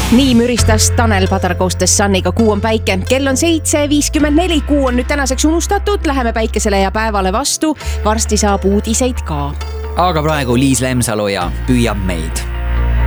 Nii müristas Tanel Padar koostes Sunniga Kuu on päike. Kell on 7.54. Kuu on nüüd tänaseks unustatud. Läheme päikesele ja päevale vastu. Varsti saab uudiseid ka. Aga praegu Liis Lemsalu ja Püüab meid.